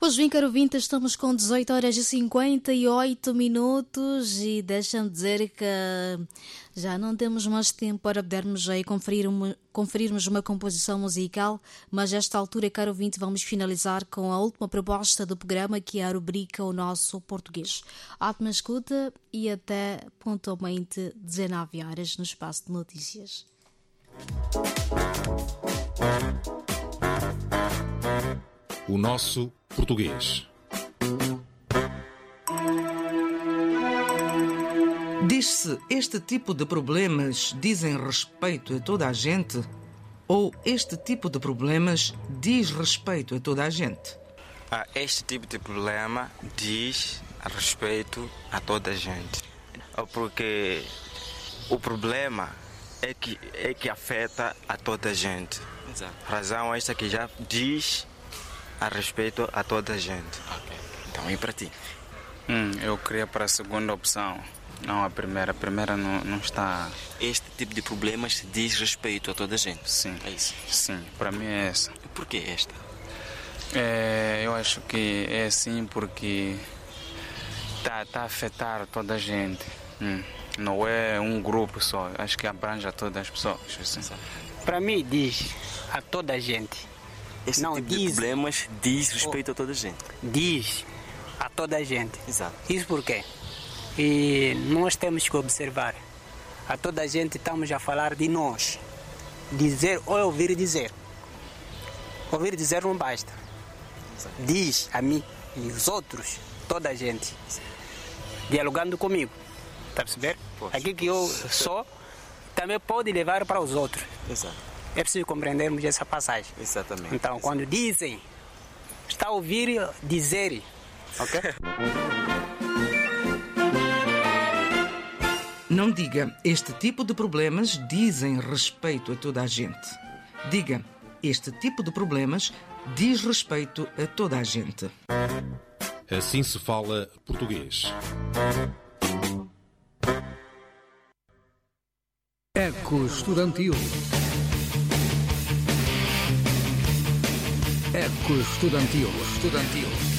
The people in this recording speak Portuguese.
Pois bem, caro ouvinte, estamos com 18 horas e 58 minutos e deixa-me dizer que já não temos mais tempo para podermos aí conferirmos uma composição musical, mas a esta altura, caro ouvinte, vamos finalizar com a última proposta do programa, que é a rubrica O Nosso Português. Ótima escuta e até pontualmente 19 horas no espaço de notícias. O Nosso Português. Diz-se, este tipo de problemas dizem respeito a toda a gente? Ou este tipo de problemas diz respeito a toda a gente? Este tipo de problema diz respeito a toda a gente. Porque o problema é que afeta a toda a gente. Exato. Razão esta que já diz a respeito a toda a gente. Ok. Então, e para ti? Eu queria para a segunda opção, não a primeira. A primeira não está... Este tipo de problemas diz respeito a toda a gente. Sim. É isso? Sim, para mim é essa. E por que esta? Eu acho que é assim porque está a afetar toda a gente. Não é um grupo só, acho que abrange a todas as pessoas. Assim. Para mim diz a toda a gente. Esse não tipo diz, de problemas diz respeito a toda a gente. Diz a toda a gente. Exato. Isso por quê? E nós temos que observar. A toda a gente estamos a falar de nós. Dizer ou ouvir dizer. Ouvir dizer não basta. Exato. Diz a mim e os outros, toda a gente. Dialogando comigo. Está a perceber? Poxa. Aquilo que eu sou também pode levar para os outros. Exato. É preciso compreendermos essa passagem. Exatamente. Então, quando dizem, está a ouvir dizer, ok? Não diga, este tipo de problemas dizem respeito a toda a gente. Diga, este tipo de problemas diz respeito a toda a gente. Assim se fala português. Eco Estudantil. Eco Estudantil.